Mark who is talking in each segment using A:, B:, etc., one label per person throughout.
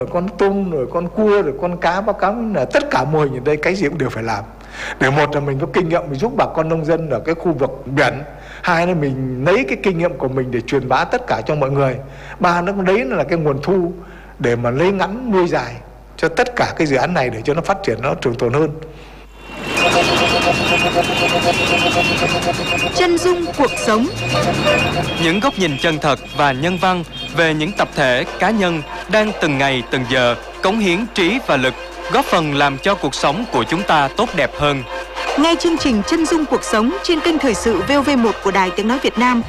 A: Con tôm rồi con cua rồi con cá, báo cáo là tất cả mô hình ở đây cái gì cũng đều phải làm. Để một là mình có kinh nghiệm mình giúp bà con nông dân ở cái khu vực biển, hai là mình lấy cái kinh nghiệm của mình để truyền bá tất cả cho mọi người, ba nó đấy là cái nguồn thu để mà lấy ngắn nuôi dài cho tất cả cái dự án này để cho nó phát triển nó trường tồn hơn.
B: Chân dung cuộc sống.
C: Những góc nhìn chân thật và nhân văn về những tập thể, cá nhân đang từng ngày từng giờ cống hiến trí và lực, góp phần làm cho cuộc sống của chúng ta tốt đẹp hơn.
B: Nghe chương trình Chân dung cuộc sống trên kênh Thời sự VOV1 của Đài Tiếng nói Việt Nam.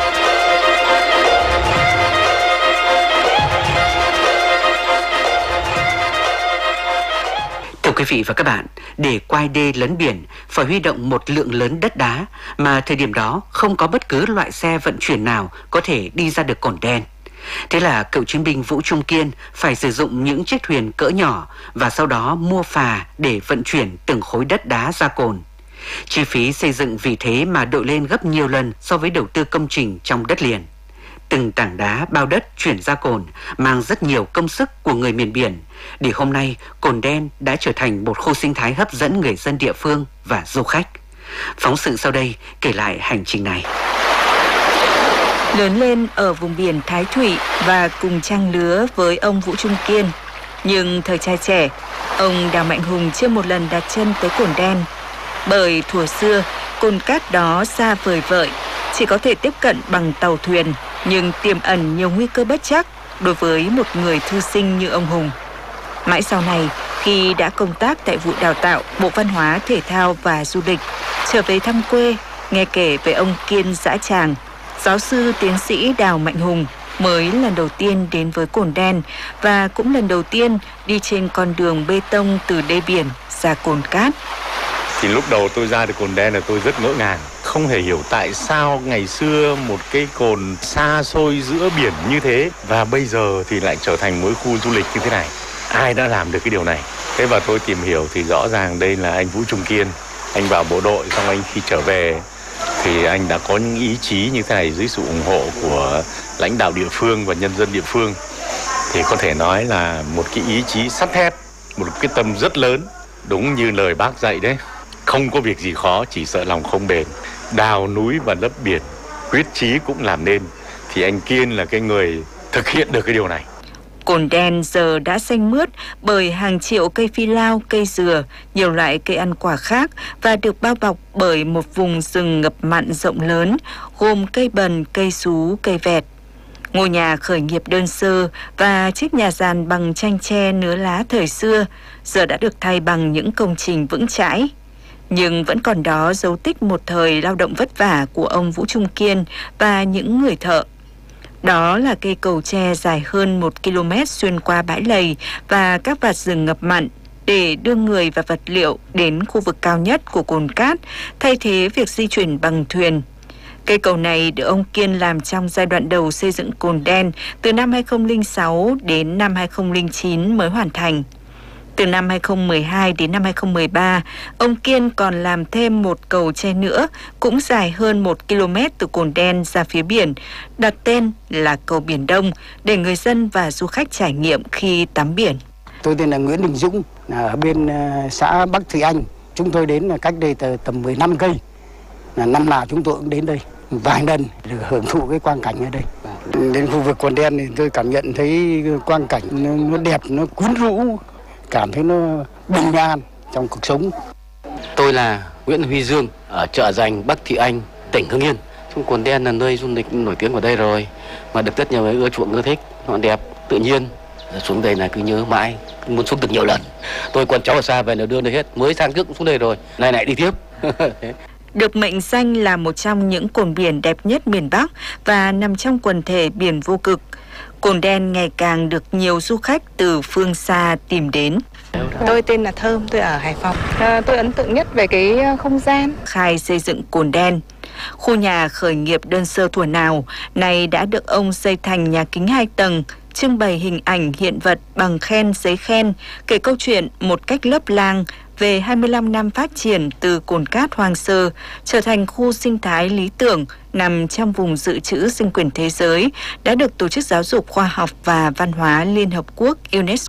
D: Thưa quý vị và các bạn, để quai đê lấn biển phải huy động một lượng lớn đất đá mà thời điểm đó không có bất cứ loại xe vận chuyển nào có thể đi ra được Cồn Đen. Thế là cựu chiến binh Vũ Trung Kiên phải sử dụng những chiếc thuyền cỡ nhỏ và sau đó mua phà để vận chuyển từng khối đất đá ra cồn. Chi phí xây dựng vì thế mà đội lên gấp nhiều lần so với đầu tư công trình trong đất liền. Từng tảng đá bao đất chuyển ra cồn mang rất nhiều công sức của người miền biển, để hôm nay Cồn Đen đã trở thành một khu sinh thái hấp dẫn người dân địa phương và du khách. Phóng sự sau đây kể lại hành trình này.
B: Lớn lên ở vùng biển Thái Thụy và cùng trang lứa với ông Vũ Trung Kiên, nhưng thời trai trẻ, ông Đào Mạnh Hùng chưa một lần đặt chân tới Cồn Đen. Bởi thuở xưa, cồn cát đó xa vời vợi, chỉ có thể tiếp cận bằng tàu thuyền, nhưng tiềm ẩn nhiều nguy cơ bất trắc đối với một người thư sinh như ông Hùng. Mãi sau này, khi đã công tác tại vụ đào tạo Bộ Văn hóa, Thể thao và Du lịch, trở về thăm quê, nghe kể về ông Kiên Dã Tràng, giáo sư tiến sĩ Đào Mạnh Hùng mới lần đầu tiên đến với Cồn Đen và cũng lần đầu tiên đi trên con đường bê tông từ đê biển ra cồn cát.
E: Thì lúc đầu tôi ra được Cồn Đen là tôi rất ngỡ ngàng, không hề hiểu tại sao ngày xưa một cái cồn xa xôi giữa biển như thế và bây giờ thì lại trở thành một khu du lịch như thế này. Ai đã làm được cái điều này? Thế và tôi tìm hiểu thì rõ ràng đây là anh Vũ Trung Kiên. Anh vào bộ đội xong anh khi trở về thì anh đã có những ý chí như thế này dưới sự ủng hộ của lãnh đạo địa phương và nhân dân địa phương. Thì có thể nói là một cái ý chí sắt thép, một cái tâm rất lớn, đúng như lời bác dạy đấy. Không có việc gì khó, chỉ sợ lòng không bền. Đào núi và lấp biển, quyết chí cũng làm nên. Thì anh Kiên là cái người thực hiện được cái điều này.
B: Cồn Đen giờ đã xanh mướt bởi hàng triệu cây phi lao, cây dừa, nhiều loại cây ăn quả khác và được bao bọc bởi một vùng rừng ngập mặn rộng lớn, gồm cây bần, cây sú, cây vẹt. Ngôi nhà khởi nghiệp đơn sơ và chiếc nhà sàn bằng tranh tre nứa lá thời xưa giờ đã được thay bằng những công trình vững chãi. Nhưng vẫn còn đó dấu tích một thời lao động vất vả của ông Vũ Trung Kiên và những người thợ. Đó là cây cầu tre dài hơn 1 km xuyên qua bãi lầy và các vạt rừng ngập mặn để đưa người và vật liệu đến khu vực cao nhất của cồn cát, thay thế việc di chuyển bằng thuyền. Cây cầu này được ông Kiên làm trong giai đoạn đầu xây dựng Cồn Đen từ năm 2006 đến năm 2009 mới hoàn thành. Từ năm 2012 đến năm 2013, ông Kiên còn làm thêm một cầu tre nữa, cũng dài hơn 1 km từ Cồn Đen ra phía biển, đặt tên là cầu Biển Đông để người dân và du khách trải nghiệm khi tắm biển.
F: Tôi tên là Nguyễn Đình Dũng, ở bên xã Bắc Thụy Anh. Chúng tôi đến cách đây tầm 15 cây. Năm nào chúng tôi cũng đến đây vài lần để hưởng thụ cái quang cảnh ở đây. Đến khu vực Cồn Đen thì tôi cảm nhận thấy quang cảnh nó đẹp, nó quyến rũ, cảm thấy nó bình an trong cuộc sống.
G: Tôi là Nguyễn Huy Dương ở chợ Giành Bắc Thị Anh, tỉnh Hưng Yên. Trong Cồn Đen là nơi du lịch nổi tiếng ở đây rồi, mà được rất nhiều người ưa chuộng ưa thích, nó đẹp, tự nhiên. Xuống đây là cứ nhớ mãi, muốn xuống được nhiều lần. Tôi con cháu ở xa về là đưa đây hết, mới sang trước cũng xuống đây rồi, này lại đi tiếp.
B: Được mệnh danh là một trong những cồn biển đẹp nhất miền Bắc và nằm trong quần thể biển vô cực, Cồn Đen ngày càng được nhiều du khách từ phương xa tìm đến.
H: Tôi tên là Thơm, tôi ở Hải Phòng. Tôi ấn tượng nhất về cái không gian.
B: Khai xây dựng Cồn Đen. Khu nhà khởi nghiệp đơn sơ thuở nào này đã được ông xây thành nhà kính 2 tầng, trưng bày hình ảnh hiện vật bằng khen, giấy khen, kể câu chuyện một cách lấp lang về 25 năm phát triển từ cồn cát hoang sơ trở thành khu sinh thái lý tưởng nằm trong vùng dự trữ sinh quyền thế giới đã được Tổ chức Giáo dục Khoa học và Văn hóa Liên Hợp Quốc UNESCO